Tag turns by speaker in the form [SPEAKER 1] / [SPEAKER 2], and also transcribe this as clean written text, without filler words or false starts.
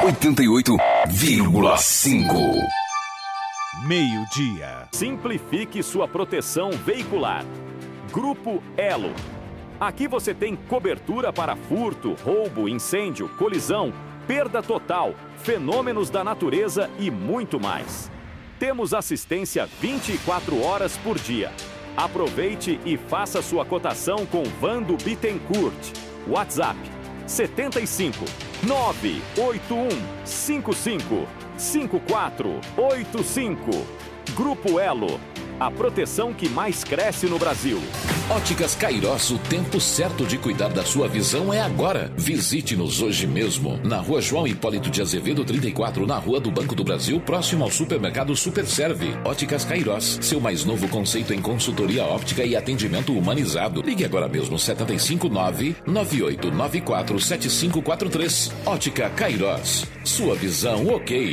[SPEAKER 1] 88,5.
[SPEAKER 2] Meio-dia. Simplifique sua proteção veicular. Grupo Elo. Aqui você tem cobertura para furto, roubo, incêndio, colisão, perda total, fenômenos da natureza e muito mais. Temos assistência 24 horas por dia. Aproveite e faça sua cotação com Vando Bittencourt. WhatsApp 75 981 55 5485. Grupo Elo. A proteção que mais cresce no Brasil.
[SPEAKER 3] Óticas Cairós, o tempo certo de cuidar da sua visão é agora. Visite-nos hoje mesmo, na Rua João Hipólito de Azevedo 34, na Rua do Banco do Brasil, próximo ao supermercado Superserve. Óticas Cairós, seu mais novo conceito em consultoria óptica e atendimento humanizado. Ligue agora mesmo 759-9894-7543. Ótica Cairós, sua visão ok.